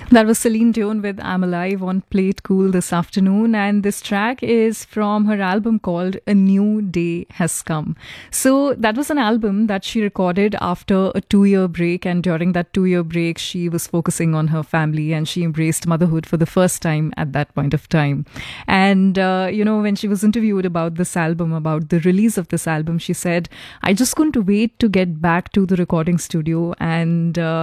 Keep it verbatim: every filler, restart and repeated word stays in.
That was Celine Dion with I'm Alive on Play It Cool this afternoon. And this track is from her album called A New Day Has Come. So that was an album that she recorded after a two year break. And during that two year break, she was focusing on her family and she embraced motherhood for the first time at that point of time. And, uh, you know, when she was interviewed about this album, about the release of this album, she said, I just couldn't wait to get back to the recording studio and, uh,